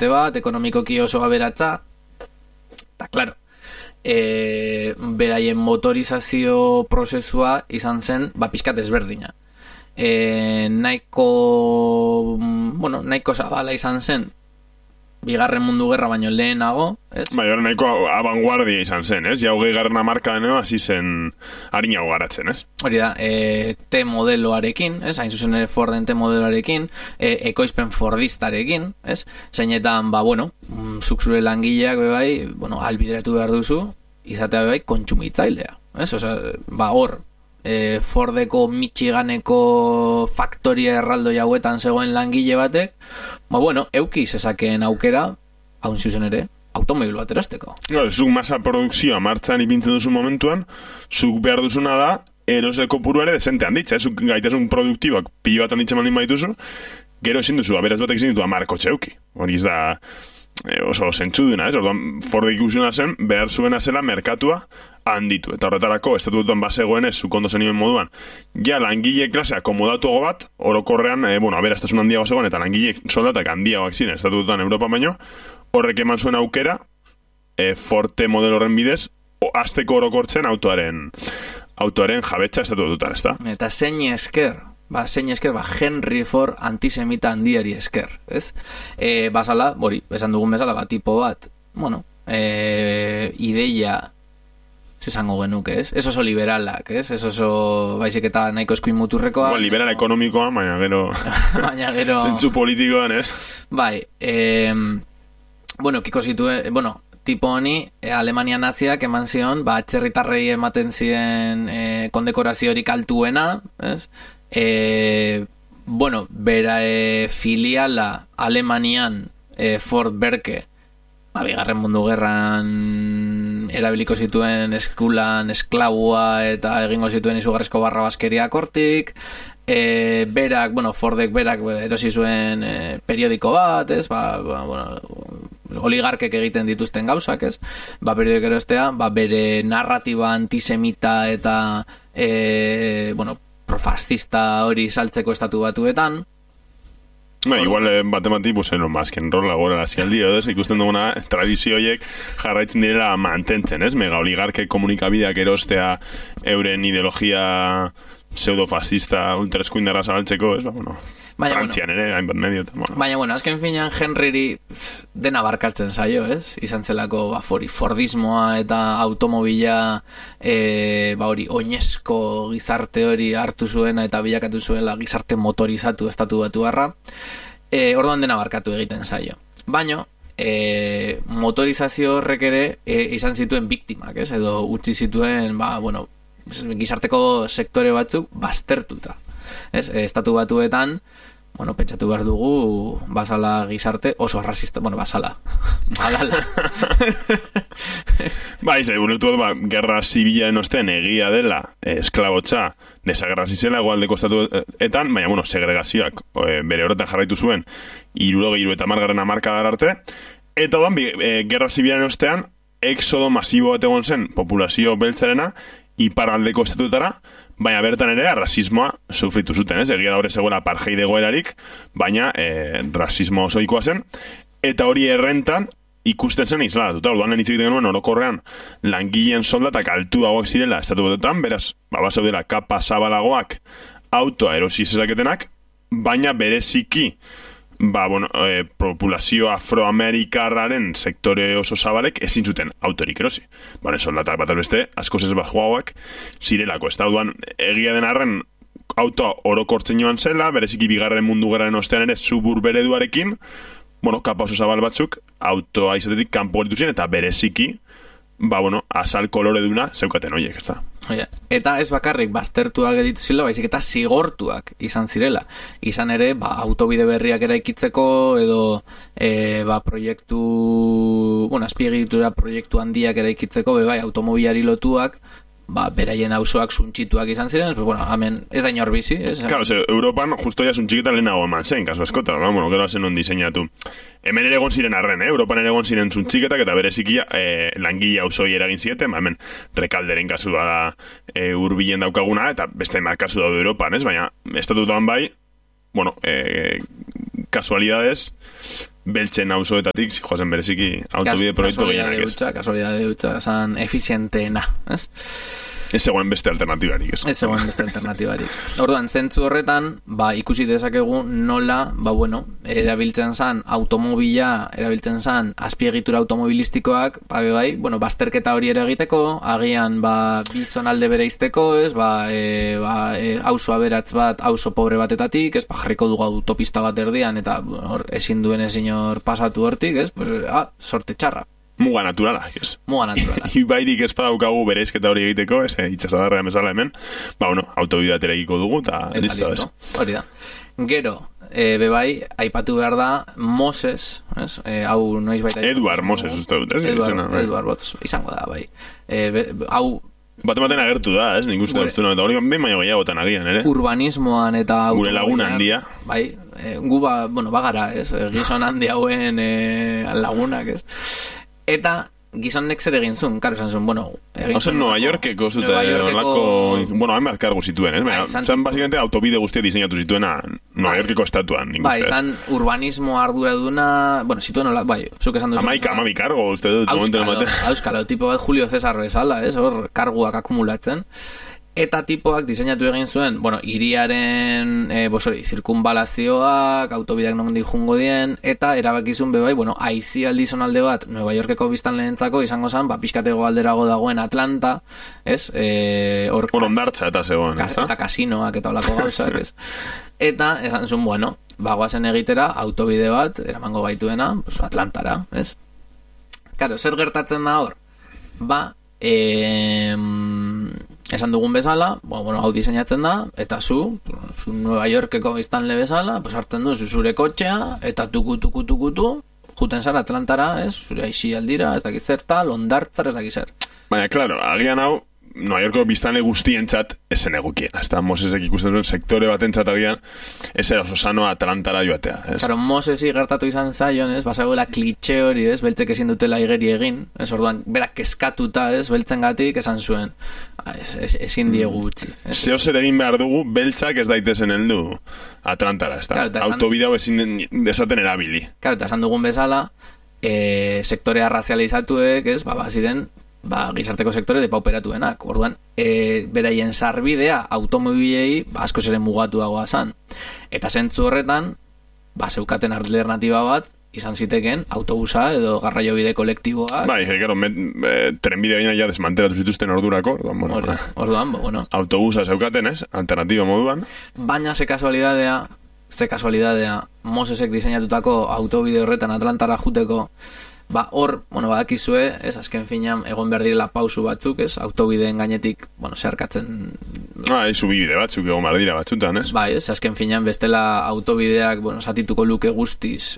potente bat, ekonomikoki oso aberatsa, eta claro, beraien motorizazio prozesua izan zen, pixkat ezberdina. Nahiko zabala izan zen, Bigarren Mundu Gerra baino lehenago, ez? Nahiko abanguardia izan zen, ez? Ja, 20. hamarkadan hasi zen harinago garatzen, ez? Hori da, T modeloarekin, ez? Hain zuzen ere Forden T modeloarekin, ekoizpen fordistarekin, ez? Zeinetan, zuk zure langileak, albideratu behar duzu, izatea kontsumitzailea, ez? Hor, Fordeko Michiganeko faktoria erraldoi hauetan zegoen langile batek, euki zezakeen aukera, haun zuzen ere, automobil bat erosteko. Zuk masa produkzioa martxan ipintzen duzu momentuan, zuk behar duzuna da, eroseko puru ere desente handitza, zuk gaitasun produktiboak pilo bat handitza mandin baituzu, gero ezin duzu, aberaz batek ezin ditu amarko txeuki. Hori ez da oso zentzuduna, ez? Orduan, Fordek ikusuna zen, behar zuena zela merkatua handitu. Eta horretarako, estatutuan bazegoen ez, zukondo zenioen moduan, ja langile klasea komodatuago bat, orokorrean, aberaztasun handiago zegoen, eta langile soldatak handiagoak ziren, estatutuan Europa baino, horrek eman zuen aukera, Forte modelo horren bidez, azteko orokortzen autoaren jabetza estatututan, ez da? Eta zein esker, Henry Ford antisemita handiari esker, ez? Basala, esan dugun bezala, tipo bat, ideia esango genuke, ez? Ez oso liberalak, ez? Ez oso baizik eta nahiko eskuin muturrekoa. Liberal ekonomikoa, baina gero zentzu politikoan, ez? Bai, kiko zituen, tipo honi, Alemania naziak eman zion, atzerritarrei ematen ziren kondekoraziorik altuena, ez? Bera filiala Alemanian Ford Berke, Bigarren Mundu Gerran erabiliko zituen eskulan esklabua eta egingo zituen izugarrizko barrabaskeria hortik, Fordek berak erosi zuen periodiko bat, ez? Oligarkek egiten dituzten gauzak, ez? Periodiko erostea, bere narratiba antisemita eta profascista hori saltzeko estatu batuetan. Igual batemati, no masken rola gora lazialdi, ez? Ikusten duguna tradizio horiek jarraitzen direla mantentzen, ez? Mega oligarke komunikabideak erostea euren ideologia pseudo-fascista ultraeskuindarra zabaltzeko, ez? Frantzian ere, hainbat medio. Baina, azken finean Henryri dena barkaltzen zaio, ez? Izan zelako Fordismoa eta automobila oinezko gizarte hori hartu zuena eta bilakatu zuela gizarte motorizatu estatu batuarra. Orduan dena barkatu egiten zaio. Baina, motorizazio horrek ere izan zituen biktimak, ez? Edo utzi zituen, gizarteko sektore batzuk baztertuta. Ez, estatu batuetan, pentsatu behar dugu, basala gizarte oso arrazista, basala. Adala. Ulertu bat, gerra zibilaren ostean egia dela, esklabotza, desagerrazizela, egualdeko estatuetan, baina, segregazioak bere horretan jarraitu zuen, 70 hamarkadar arte, eta gerra zibilaren ostean, exodo masibo bat egon zen, populazio beltzarena, iparraldeko estatuetara, baina bertan ere rasismoa sufritu zuten, ez? Egia da hori zegoela apartheid egoerarik, baina rasismo osoikoa zen, eta hori errentan ikusten zen isladatuta. Orduan hitz egiten genuen orokorrean langileen soldatak altuagoak zirela estatu batuetan, beraz, basaudela kapa zabalagoak autoa erosi zezaketenak, baina bereziki populazio afroamerikarraren sektore oso zabalek ezin zuten autorik erosi. Soldatak bat albeste, askoz ez bajuagoak zirelako. Ez da, orduan, egia den arren autoa orokortzen joan zela, bereziki Bigarren Mundu Gerraren ostean ere suburbereduarekin, kapa oso zabal batzuk, autoa izatetik kanpo geritu ziren, eta bereziki, azal koloreduna zeukaten horiek, ez da. Eta ez bakarrik baztertuak editu zila, baizik eta zigortuak izan zirela. Izan ere, autobide berriak eraikitzeko edo proiektu, azpiegitura proiektu handiak eraikitzeko, automobilari lotuak, beraien auzoak suntxituak izan ziren, hemen ez da inor bizi. Claro, Europan justo ya suntxiketa lehenago eman zen, kasu askota, gero hazen non diseinatu. Hemen ere egon ziren arren, Europan ere egon ziren suntxiketak, eta berezikia langile auzoi eragin zieten, hemen Rekalderen kasua da hurbilen daukaguna, eta beste emat kasu daude Europan, ez? Baina, estatutuan bai, kasualidades, beltzen auzoetatik joazen bereziki autobide proiektu gehienak, ez? Kasualidade hutsa, esan efizienteena, ez? Ez zegoen beste alternatibarik, ez? Ez zegoen beste alternatibarik. Orduan, zentzu horretan, ikusi dezakegu nola, erabiltzen zan automobila, erabiltzen zan azpiegitura automobilistikoak, bazterketa hori ere egiteko, agian, bi zonalde bereizteko, ez? Auzo aberatz bat, auzo pobre batetatik, ez? Jarriko dugu autopista bat erdian, eta ezin duen hor pasatu hortik, ez? Sorte txarra. Muga naturala, ez? Muga naturala. Ibairik ez badaukagu bereizketa hori egiteko, ez? Itxasadarra emezala hemen, autobideat egiko dugu, eta listo, ez? Hori da. Gero, aipatu behar da Moses, ez? Hau noiz baita... Eduard Moses, uste dut, ez? Eduard Moses, izango da, bai. Hau... Batematen agertu da, ez? Nik uste dut, eta hori behin maio gehiagotan agian, ere? Urbanismoan eta... Gure laguna handia. Bai, gu bagara, ez? Gizon handi hauen lagunak, ez? Eta gizonek zer egin zuen, karo esan zuen, Nueva Yorkeko zute olako, hainbat kargu zituen, ez? Zan, basikamente, autobide guztia diseinatu zituena Nueva Yorkeko estatuan, nik uste. Zan, urbanismo arduraduna, zituen hola, zuk esan duzu. Amabi kargo, uste dut, momentu emate. Auskalo, tipo bat Julio Cesar bezala, ez? Hor, karguak akumulatzen. Eta tipoak diseinatu egin zuen, hiriaren zirkunbalazioak, autobideak nondik jungo dien, eta erabakizun aizialdi zonalde bat Nueva Yorkeko biztan lehentzako izango zen, pixkatego alderago dagoen Atlanta, ez? Ondartza eta zegoen, ez da? Eta kasinoak eta olako gauzak, ez? Eta esan zuen, bagoazen egitera, autobide bat, eramango gaituena, Atlantara, ez? Karo, zer gertatzen da hor? Esan dugun bezala, hau diseinatzen da, eta zu Nueva Yorkeko biztanle bezala, hartzen du zure kotxea, eta tuku, juten zara Atlantara, ez? Zure aixi aldira, ez dakiz zerta, Ondartzar, ez dakiz zer. Baina, klaro, agian hau, Nueva Yorkeko biztanle guztientzat esen egukien. Hasta Mosesek ikusten zuen sektore batentzat agian, ez era oso sano Atlantara joatea. Claro, Mosesi gertatu izan zaion, ez? Basagoela klitxe hori, ez? Beltzek ezin dutela igeri egin, ez? Orduan, berak eskatuta, ez? Beltzengatik esan zuen. Ezin diegu utzi. Zeo zer egin behar dugu, beltzak ez daitezen heldu Atlantara, ez da? Autobidea ezin desaten erabili. Claro, eta esan dugun bezala, sektorea razializatuek, ez? Ziren, gizarteko sektore depauperatuenak. Orduan, beraien sarbidea automobilei asko zeren mugatuagoa zan. Eta zentzu horretan, zeukaten alternatiba bat, izan ziteken autobusa edo garraiobide kolektiboak. Trenbidea gina ja desmantelatu zituzten ordurako. Orduan, autobusa zeukaten, ez? Alternatiba moduan. Baina ze kasualidadea, Mosesek diseinatutako autobide horretan Atlantara juteko, hor, badakizue, ez, azken finean egon behar direla pausu batzuk, ez, autobideen gainetik, zeharkatzen... Subibide batzuk egon behar dira batzutan, ez? Ez, azken finean bestela autobideak, satituko luke guztiz,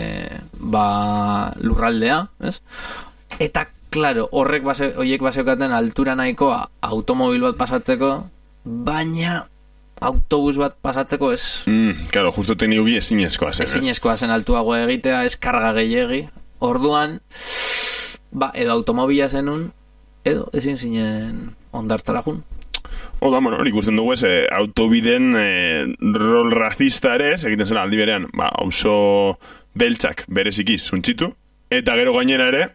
lurraldea, ez? Eta, klaro, horiek baseukaten altura nahikoa automobil bat pasatzeko, baina autobus bat pasatzeko ez... Claro, justo teknikoki ezinezkoa zen, ez? Ezinezkoa zen altuago egitea, ez karga gehiegi. Orduan, edo automobila zenun, edo ezin zinen Ondartzara jun. Nik ikusten dugu ez, autobiden rol racista ere, egiten zen aldi berean, auzo beltzak bereziki zuntzitu, eta gero gainera ere,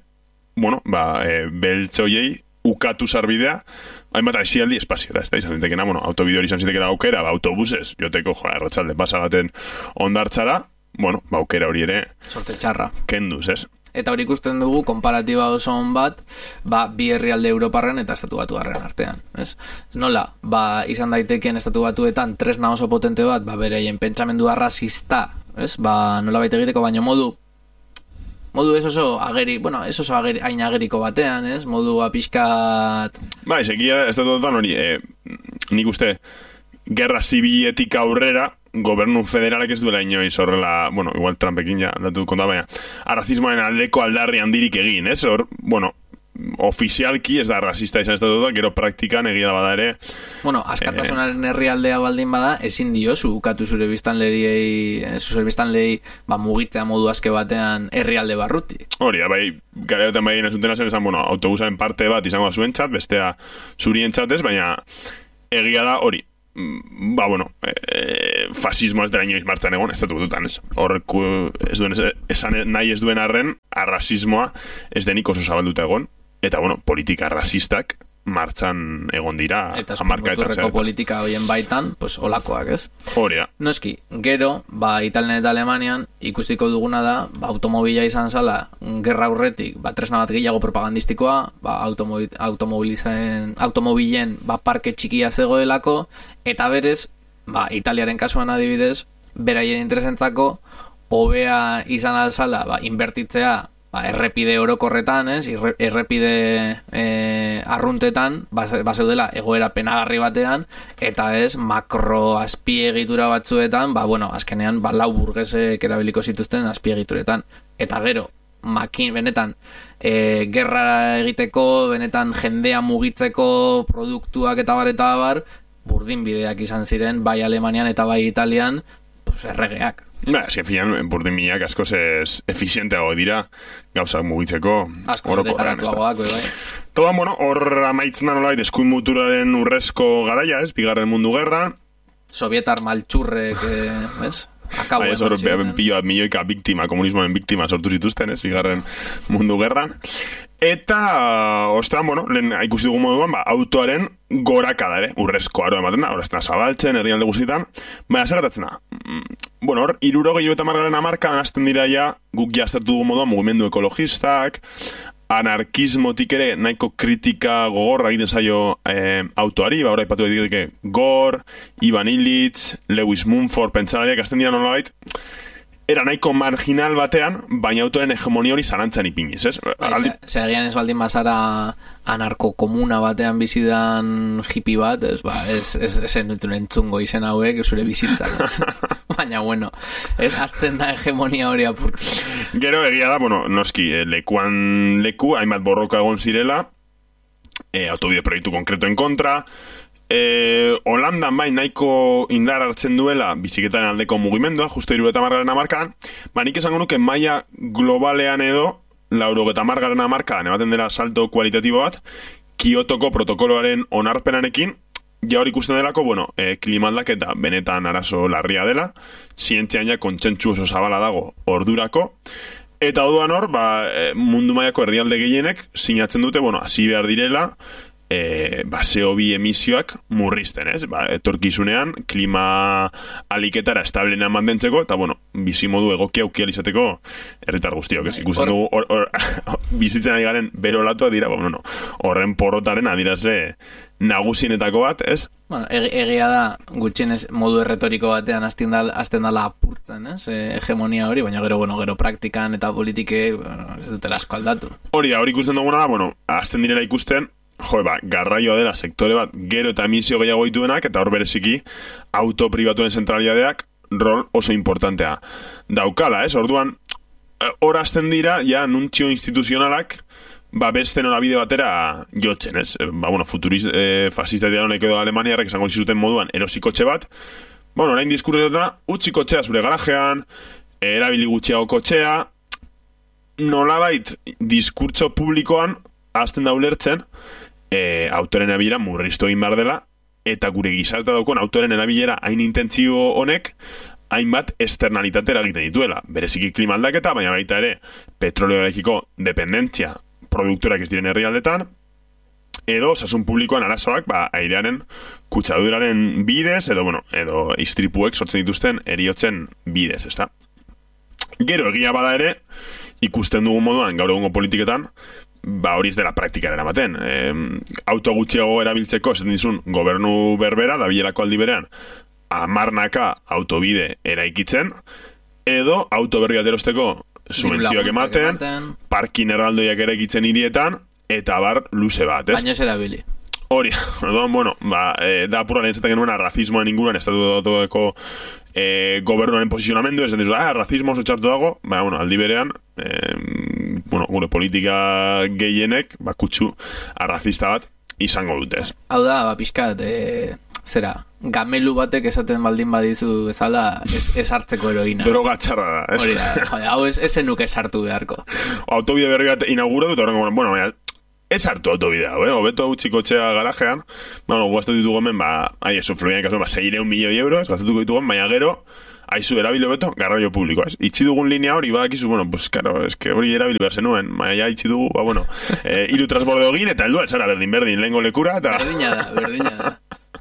beltzoiei ukatu sarbidea, hainbat aizialdi espaziora, ez da izan zitekena, autobide hori izan zitekena aukera, autobusez, joteko, erratxalde pasagaten Ondartzara, aukera hori ere... Sorte txarra. Kenduz, ez? Eta hori ikusten dugu, konparatiba oso on bat, bi herrialde Europarren eta estatu batuarren artean, ez? Nola, izan daitekeen estatu batuetan tresna oso potente bat, bereien pentsamendua rasista, ez? Nola baita egiteko, baina modu ez oso ageri, hain ageriko batean, ez? Modu pixkat... Sekia, estatu batuetan hori, nik uste, gerra zibiletik aurrera, gobernu federalek ez duela inoiz horrela, igual Trumpekin ja datu konta, baina arrazismoaren aldeko aldarri handirik egin, ez? Ofizialki ez da rasista izan estatuta, gero praktikan egia bada ere... askatasunaren herrialdea baldin bada, ezin diozu ukatu zure biztanlei mugitzea modu aske batean herrialde barruti. Hori, garaiotan bai inazutena zen, autobusaren parte bat izango da zuentzat, bestea zurientzat ez, baina egia da hori. ba, bueno, fasismo ez dela inoiz martxan egon, estatu dutan, ez? Horrek esan nahi ez duen arren, arrasismoa ez denik oso zabalduta egon, eta, bueno, politika rasistak martxan egon dira eta eskuinmuturreko politika hoien baitan, pues, olakoak, ez? Hori da. Noski, gero, Italian eta Alemanian ikusiko duguna da, automobila izan zala, gerra aurretik, tresna bat gehiago propagandistikoa, automobilen parke txikia zegoelako, eta berez, Italiaren kasuan adibidez, beraien interesentzako, hobea izan alzala, inbertitzea, errepide orokorretan, ez? Errepide arruntetan, bazeudela egoera penagarri batean, eta ez, makro azpiegitura batzuetan, azkenean, lau burgesek erabiliko zituzten azpiegituretan. Eta gero, benetan, gerra egiteko, benetan jendea mugitzeko produktuak eta bar, burdinbideak izan ziren, bai Alemanian eta bai Italian, erregeak. Azken finan, burdinbideak askoz efizienteago dira, gauzak mugitzeko orokorrean. Todan, hor amaitzen da nolait eskuinmuturaren urrezko garaia, ez? Bigarren mundu gerra. Sovietar maltxurrek, ez? Milioika biktima, komunismoen biktima sortu zituzten, ez? Bigarren mundu gerran. Eta, ostean, lehen ikusi dugu moduan, autoaren gorakada ere, urrezko aro ematen da, horazten da zabaltzen, herrialde guztietan, segatatzen da. Hor, 70 hamarkadan hasten dira ja, guk jaztertu dugu moduan, mugimendu ekologistak, anarkismotik ere nahiko kritika gogorra egiten zaio autoari, hori aipatu edik Gore, Ivan Illich, Lewis Mumford, pentsalariak hasten dira nolabait, era nahiko marginal batean, baina autoren hegemonia hori zalantzan ipiniz, ez? Segian ez baldin bazara anarko-komuna batean bizidan hippie bat, ez enutun entzungo izen hauek, zure bizitzan. Baina, ez azten da hegemonia hori apurtu. Gero egia da, noski, lekuan leku, hainbat borroka egon zirela, autobide proiektu konkretoen kontra, Holandan nahiko indar hartzen duela biziketaren aldeko mugimendua, justo 70 hamarkadan, nik esango nuke maila globalean edo 90 hamarkadan ematen dela salto kualitatibo bat, Kiotoko protokoloaren onarpenarekin, ja hori ikusten delako, klimaldaketa benetan arazo larria dela, zientzian ja kontsentsu oso zabala dago ordurako, eta orduan hor, mundu mailako herrialde gehienek sinatzen dute, hasi behar direla, CO2 emisioak murrizten, ez? Etorkizunean, klima aliketara establenean mantentzeko, eta, bizimodu egokia aukial izateko herritar guztiok, ez? Ikusten dugu, bizitzen ari garen berolatua dira, horren porrotaren adirazle nagusienetako bat, ez? Egia da, gutxienez modu erretoriko batean hasten dala apurtzen, ez? Hegemonia hori, baina gero praktikan eta politike ez dutela asko aldatu. Hori ikusten duguna da, hasten direla ikusten, garraioa dela sektore bat gero eta emisio gehiago dituenak, eta hor bereziki auto pribatuen zentralidadeak rol oso importantea daukala, ez? Orduan, hor hasten dira, ja, nuntzio instituzionalak beste norabide batera jotzen, ez? Fasista diaronek edo Alemaniarrek esango zizuten moduan erosikotxe bat, orain diskurretan utzi kotxea zure garajean, erabili gutxiago kotxea, nolabait diskurtso publikoan hasten da ulertzen, autoren erabilera murriztu egin behar dela, eta gure gizartea daukon autoren erabilera hain intentzio honek hainbat externalitatera egiten dituela. Bereziki klima aldaketa, baina baita ere petroleoarekiko dependentzia produktorak ez diren herrialdetan, edo osasun publikoan arazoak airearen kutsaduraren bidez, edo istripuek sortzen dituzten heriotzen bidez, ezta? Gero egia bada ere, ikusten dugun moduan gaur egungo politiketan, hori ez dela praktikaren ematen. Auto gutxiago erabiltzeko, esaten dizun, gobernu berbera, da bilerako aldi berean, 10 autobide eraikitzen, edo auto berri bat erosteko subentzioak ematen, parkin erraldoiak eraikitzen hirietan, eta bar luze bat, ez? Baina ez erabili. Hori, da apura lehen zaten genuen razismoen inguruan, estatu datueko gobernuaren posizionamendu, esan dizu, razismo oso txartu dago, aldi berean, gure politika gehienek, kutsu arrazista bat izango dutez. Hau da, pixkat, gamelu batek esaten baldin badizu bezala, ez hartzeko heroina. Droga txarra da, ez? Hori da, hau ez zenuke sartu beharko. Autobide berri bat inauguratu, eta horrengo, ez hartu autobidea, hobeto utziko txea garajean, gaztu ditugu hemen, eso, Fluvian kasu, 600 milioi euros, gaztuko ditugu, baina gero, aizu erabili hobeto, garraio publikoa, ez? Itxi dugun linea hori, badakizu, pues, claro, eske hori erabili behar zenuen, baina itxi dugu, hiru transbordo egin, eta heldua, zara, berdin, lehengo lekura, eta... Berdina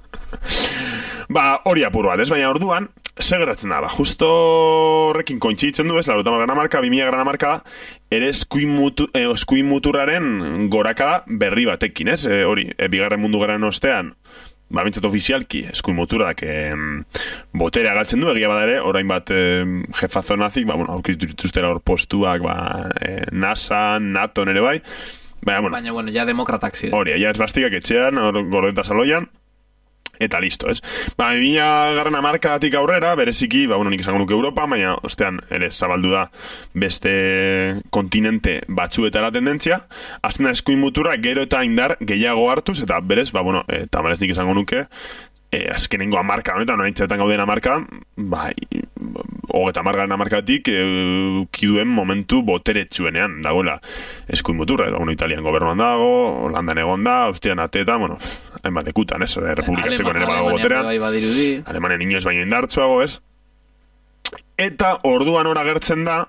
da. Hori apur bat, ez? Baina orduan, segeratzen da, justo horrekin kointzitzen du, ez, 80 marka, 2000 grana marka da, ere eskuin muturraren gorakada berri batekin, ez? Hori, bigarren mundu gerran ostean, bintzat ofizialki, eskuin muturrak boterea galtzen du, egia badare, orain bat jefazo nazik, aurkitu dituztera hor postuak, NASA, NATO nere bai, baina, ja demokratak ziren. Hori, ja ez bastikak etxean, gordeta saloian, eta listo, ez? 2000 garrana markadatik aurrera, bereziki, nik esango nuke Europa, baina, ostean, ere, zabaldu da beste kontinente batzuetara tendentzia, azten da eskuin muturra gero eta indar gehiago hartuz, eta berez, tamalez nik esango nuke, azkenengo amarka honetan, noraintzetan gauden amarka, hogeta margaren amarkatik kiduen momentu boteretsuenean dagoela eskuin muturra, Italian gobernuan dago, Holandan egon da, Austrian atetan, hainbat ekutan, ez? Republikatzeko nire badago boterean, Alemanian inoez baino indartsuago, ez? Eta orduan hor agertzen da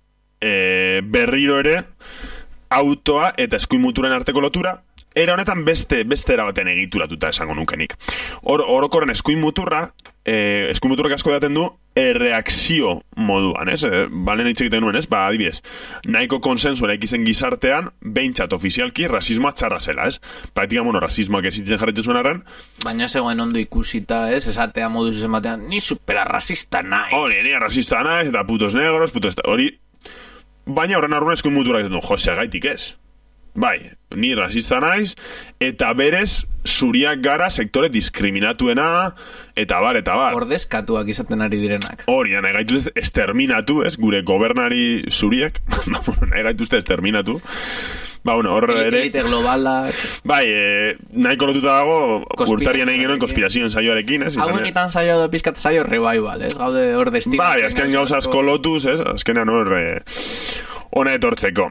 berriro ere autoa eta eskuin muturren arteko lotura, era honetan beste erabaten egituratuta esango nukenik. Orokorren eskuin muturrak asko daten du erreakzio moduan, ez? Balen hitz egiten nuen, ez? Adibidez, nahiko konsensu eraikitzen gizartean, behintzat ofizialki, rasismoa txarra zela, ez? Praktika, rasismoak esitzen jarretzen zuen arren. Baina zegoen ondo ikusita, ez? Esatea modu zuzen batean, ni superarrasista naiz. Hori, ni arrasista naiz, eta putos negros, hori. Baina horren arruan eskuin muturrak egiten du, josea gaitik ez. Ni rasista naiz, eta berez zuriak gara sektore diskriminatuena, eta bar. Ordezkatuak izaten ari direnak. Hori, nahi gaituzte exterminatu, ez? Gure gobernari zuriak, nahi gaituzte exterminatu. Elite globalak. Nahiko lotuta dago, urtarien egin genuen konspirazioen saioarekin, ez? Hauenetan saio da pizkat saio revival, ez? Gaude hor destina. Azken gauza asko lotuz, ez? Azkenean hor ona etortzeko.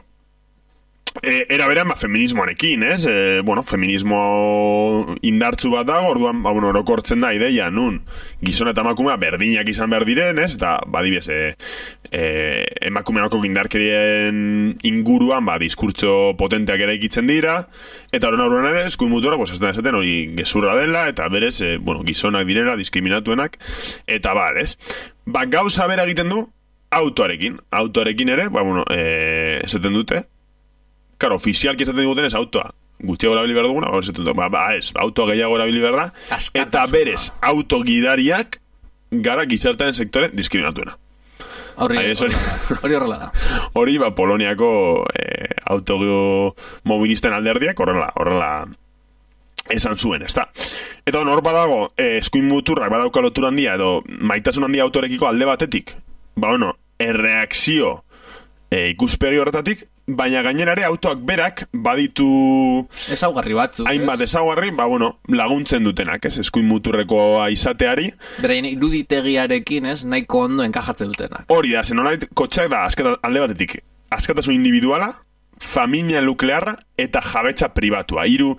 Era berean, feminismoarekin, ez? Feminismo indartzu bat dago, orduan, orokortzen da ideia, nun, gizona eta emakumea berdinak izan behar diren, ez? Eta, badibez, emakumeako indarkerien inguruan, diskurtso potenteak ere ikitzen dira, eta horren ere, eskuin mutura, azten esaten hori gezurra dela, eta berez, gizonak direla, diskriminatuenak, eta ez? Gauza bera egiten du, autoarekin ere, esaten dute, karo, ofizialki esaten diguten ez autoa gutxiago erabili behar duguna, ez, autoa gehiago erabili behar da, eta berez, autogidariak gara gizartaren sektore diskriminatuena. Hori horrela da. Hori, Poloniako automobilisten alderdiak horrela esan zuen, ez da. Eta hor badago, eskuin muturrak badauka lotura handia, edo maitasun handia autorekiko alde batetik, erreakzio ikuspegi horretatik, baina gainerare autoak berak baditu ezaugarri batzuk, hainbat ezaugarri, laguntzen dutenak, ez? Eskuin muturrekoa izateari. Beraien iruditegiarekin, ez? Nahiko ondo enkajatzen dutenak. Hori da, zenolait kotxeak da alde batetik, askatasun individuala, familia nuklearra eta jabetza pribatua. Hiru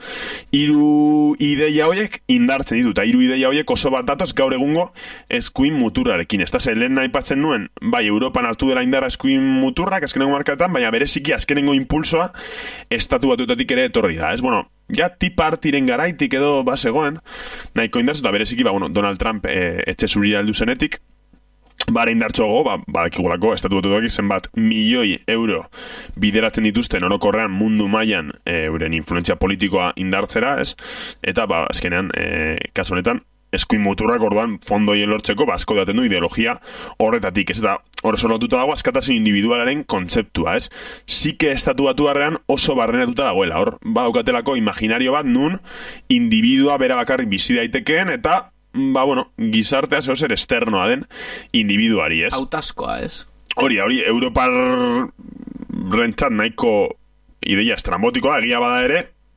ideia horiek indartzen ditu, eta hiru ideia horiek oso bat datoz gaur egungo eskuin muturrarekin. Ez da, lehen aipatzen nuen, Europan hartu dela indarra eskuin muturrak azkenengo markatan, baina bereziki azkenengo impulsoa estatu batuetatik ere etorri da. Ez, ja tipartiren garaitik edo bazegoen, nahiko indartzu, eta bereziki, Donald Trump etxe zurira heldu zenetik, bara indartxoago, badakigulako estatu batuetak zenbat milioi euro bideratzen dituzten orokorrean mundu mailan euren influentzia politikoa indartzera, ez? Eta, azkenean, kasu honetan, eskuin muturrak orduan fondoien lortzeko, asko daten du ideologia horretatik, ez? Eta hor lotuta dago askatasun individualaren kontzeptua, ez? Zike estatu batuarrean oso barrenatuta dagoela, hor, badukatelako imaginario bat nun individua bera bakarrik bizi daitekeen, eta gizartea zer esternoa den individuari, ez? Autaskoa, ez? Hori, Europar rentzat nahiko ideia estrambotikoa, egia bada ere,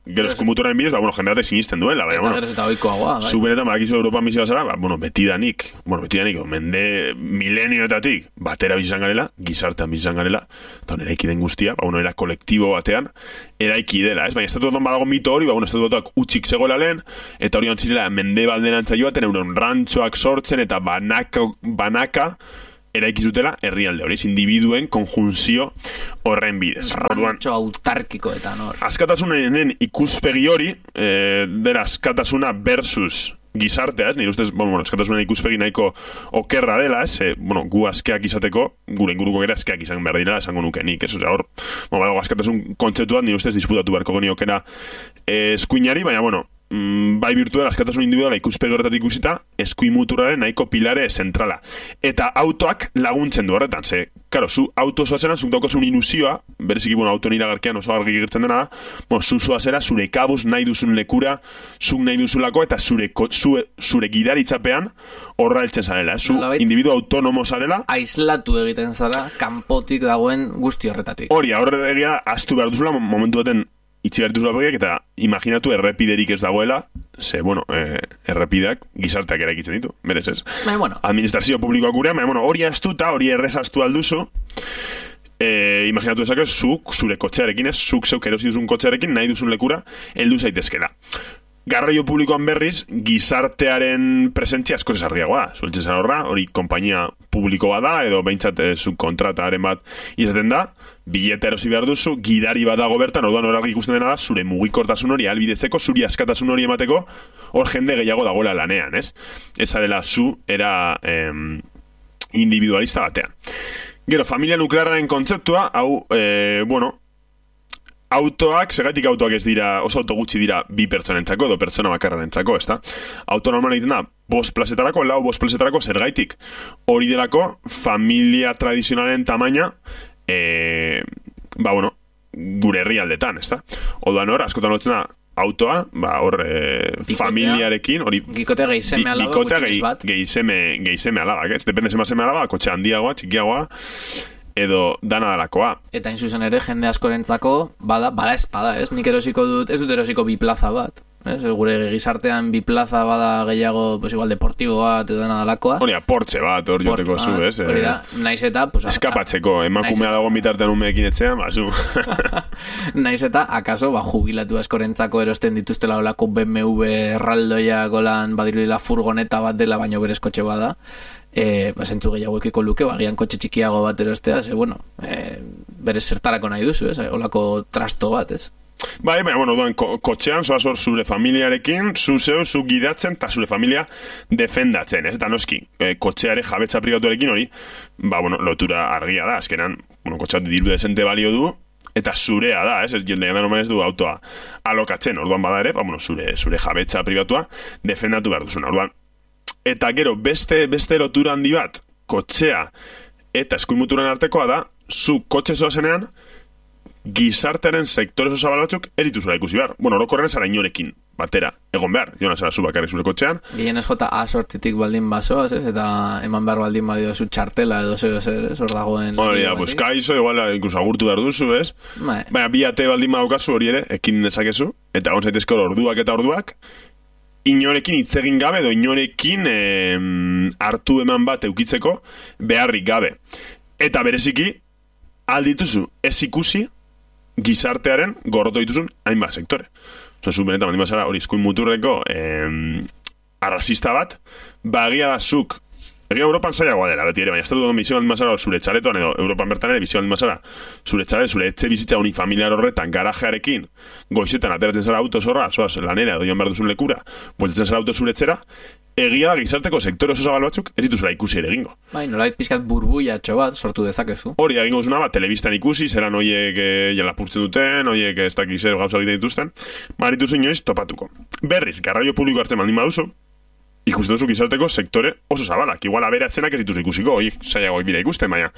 gero eskumuturaren bidez, bueno, jendeatek sinisten duela, baina, bueno. Eta gero eta oikoagoa, bai. Zu benetan, badakizu Europa misioa zara, betidanik, mende milenioetatik, batera bizan garela, gizartean bizan garela, eta eraiki den guztia, era kolektibo batean, eraiki dela, ez? Baina estatutuan badago mito hori, estatutuak utxik zegoela lehen, eta hori ontzirela mende baldenantza joaten, euren rantxoak sortzen, eta banaka eraiki zutela herrialde hori, individuen konjunzio horren bidez. Rantxo autarkikoetan hor. Askatasunen ikuspegi hori, dela askatasuna versus gizartea, nire ustez, askatasunen ikuspegi nahiko okerra dela, gu askeak izateko, gure inguruko gara askeak izan behar dira, esango nuke nik, ez? Hor, badago askatasun kontzeptuan, nire ustez, disputatu beharko geniokena eskuinari, baina, bai virtual askatasun individuala ikuspegi horretatik ikusita, eskuin muturraren nahiko pilare zentrala. Eta autoak laguntzen du horretan, karo, zu auto zoazera, zuk daukozun ilusioa, bereziki, auto niragarkean oso argi gertzen dena da, zu zoazera, zure kabuz nahi duzun lekura, zuk nahi duzulako, eta zure gidaritzapean horra heltzen zarela, zu individu autonomo zarela. Aislatu egiten zara, kanpotik dagoen guzti horretatik. Hori, horregia, astu behar duzula, momentu baten itxi behar duzula begiak, eta imaginatu errepiderik ez dagoela, errepideak gizarteak eraikitzen ditu, berez ez. Administrazio publikoak gurean, hori astuta, hori errez astu alduzu, imaginatu ezak ez, zure kotxearekin ez, zuk zeuk erosi duzun kotxearekin, nahi duzun lekura, heldu zaitezkela. Garraio publikoan berriz, gizartearen presentzia asko zesarriagoa da. Zueltzen zara horra, hori konpainia publiko bat da, edo behintzat subkontrataren bat izaten da, bileta erosi behar duzu, gidari bat dago bertan, orduan horargi ikusten dena da, zure mugikortasun hori albidetzeko, zuri askatasun hori emateko, hor jende gehiago dagoela lanean, ez? Ez zarela zu, era individualista batean. Gero, familia nuklearren kontzeptua, hau, autoak, segatik autoak ez dira, oso auto gutxi dira bi pertsonentzako edo pertsona bakarrenentzako, ezta? Auto normal egiten da, 5 plazetarako, 5 plazetarako zergaitik. Hori delako, familia tradizionalen tamaina, gure herrialdetan, ezta? Oduan hor, askotan hotzen da, autoa, hor, familiarekin, hori... Gikote geizeme alaba, gutxiz bat. Geizeme alaba, ez? Depende zeme alaba, kotxe handiagoa, txikiagoa, edo dana dalakoa. Eta inzuzen ere, jende askorentzako, bada espada, ez? Nik erosiko dut, ez dut erosiko bi plaza bat, ez? Gure gizartean bi plaza bada gehiago, pues igual deportibo bat, edo dana dalakoa. Hori, Porsche bat, hor joteko zu, ez? Hori da, naiz eta... Eskapatzeko, emakumea dago mitartean umeekin etxean, zu. Naiz eta, akaso, jubilatu askorentzako erosten dituztela olako BMW erraldoia golan badirudila furgoneta bat dela, baino berez kotxe bada. Zentzu gehiago ekiko luke, bagian kotxe txikiago bat erostea, berez zertarako nahi duzu, ez? Olako trasto bat, ez? Bai, baina, kotxean, zoaz hor zure familiarekin, zu gidatzen, eta zure familia defendatzen, ez? Eta noski, kotxeare jabetza pribatuarekin hori, lotura argia da, azkenan, kotxeat diru desente balio du, eta zurea da, ez? Jendean da normal ez du autoa alokatzen, orduan bada ere, zure jabetza pribatua defendatu behar duzuna, orduan. Eta gero, beste lotura handi bat, kotxea eta eskuinmuturen artekoa da, zu kotxe zoazenean, gizartearen sektore oso zabal batzuk erituzura ikusi behar. Orokorren zara inorekin batera, egon behar, jona zara zu bakarrik zure kotxean. Gehien ez jota A-sortzitik baldin basoaz, ez? Eta eman behar baldin badio zu txartela edo zer, hor dagoen... Hori da, pues kaizo, igual, incluso agurtu behar duzu, ez? Baina, bi ate baldin badaukazu hori ere, ekin dezakezu, eta hon zaitezke orduak eta orduak, inorekin itzegin gabe edo inorekin hartu eman bat eukitzeko beharrik gabe. Eta bereziki, aldituzu ez ikusi gizartearen gorroto dituzun hainbat sektore. Zu benetan baldin bazara hori eskuin muturreko arrasista bat, bagia da zuk, egia Europan zailagoa dela, beti ere, baina estatu duen bizio baldin bazara zure txaletoan edo Europan bertan ere bizio baldin bazara zure txalet, zure etxe bizitza unifamiliar horretan, garajearekin, goizetan ateratzen zara auto zorra, zoaz lanera edo joan behar duzun lekura, bueltatzen zara auto zure etxera, egia da gizarteko sektore oso zabal batzuk ez dituzela ikusi ere egingo. Bai, nolait pixkat burbuiatxo bat sortu dezakezu. Hori egingo zuna bat, telebistan ikusi, zelan oiek lapurtzen duten, oiek ez dakiz zer gauza egiten dituzten, marituzu inoiz topatuko. Berriz, garraio publiko hartzen baldin baduzu, ikusten duzu gizarteko sektore oso zabalak. Igual aberatzenak ez dituzu ikusiko, horiek zailagoak bira ikusten, baina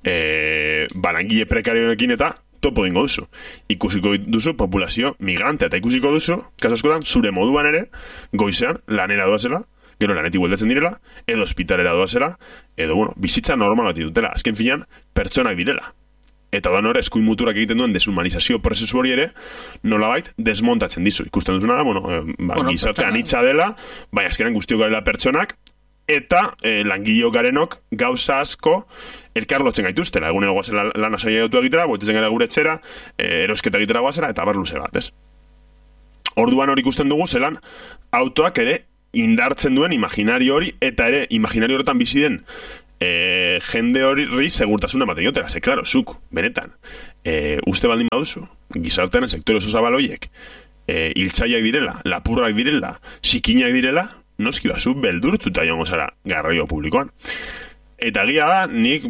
balangile prekarioekin eta topo dingo duzu. Ikusiko duzu populazio migrante, eta ikusiko duzu, kaso askotan, zure moduan ere, goizean, lanera doazela, gero lanetik bueltatzen direla, edo ospitalera doazela, edo, bizitza normal bat ditutela. Azken finean, pertsonak direla. eta da nore eskuin muturak egiten duen deshumanizazio prozesu hori ere, nolabait desmontatzen dizu. Ikusten duzuna da, gizarte anitza dela, baina azkenan guztiok garela pertsonak, eta langileo garenok gauza asko elkarlotzen gaituztela. Egunero guazen lan asaia dutu egitera, boetetzen gara gure etxera, erosketa egitera guazera, eta bar luze bat, ez? Orduan hori ikusten dugu, zelan autoak ere indartzen duen imaginario hori, eta ere imaginario horretan bizi den jende hori segurtasuna ematen jotera. Ze, klaro, zuk, benetan, uste baldin baduzu, gizartean sektore oso zabaloiek, hiltzaiak direla, lapurrak direla, sikinak direla, noski bazu beldurtuta joango zara garraio publikoan. Eta egia da, nik,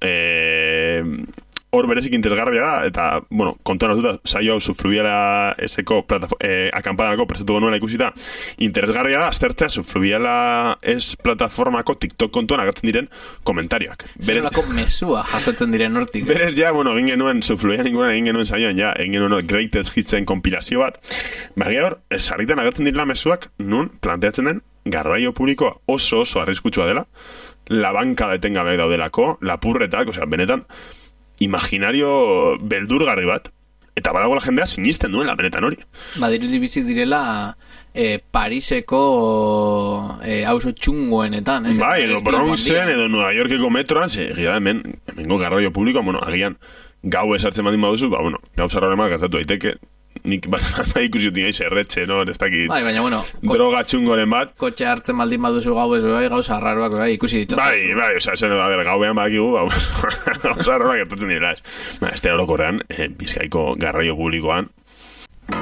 hor berezik interesgarria da, eta, kontuan azuta, saio hau Subfluviala eseko akampadako prestatu genuela ikusita, interesgarria da, aztertzea Subfluviala es plataformako TikTok kontuan agertzen diren komentarioak. Zerolako mesua jasotzen diren hortik. Berez, egin genuen Subfluviala ningunan, egin genuen saioan, egin genuen Greatest Hitsen kompilazio bat, baina hor, sarritan agertzen direla mesuak, nun planteatzen den, garraio publikoa oso arriskutsua dela, la banka detengabe daudelako, lapurretak, benetan, imaginario beldurgarri bat, eta badago la jendea sinisten duela benetan hori. Badirudi bizi direla Pariseko auzo txungoenetan, ez? Bai, edo Bronxen, edo Nueva Yorkeko metroan, egia hemengo garraio publikoa, agian gau esartzen badin baduzu, gauza raro emat gertatu daiteke, nik ikusi dut nioiz erretxe, no? Ez dakit droga txungoren bat. Kotxe hartzen baldin baduzu gau ez, gauza raroak ikusi ditzatzen. Bai, gauean badakigu, gauza raroak gertatzen direla. Ez orokorrean, Bizkaiko garraio publikoan,